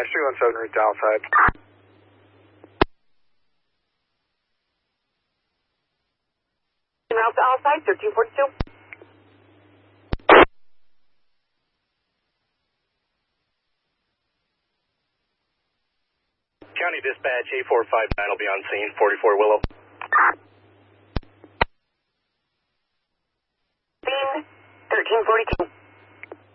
317 route to outside. Miles to outside, 1342. County Dispatch 8459 will be on scene, 44 Willow. Scene 1342.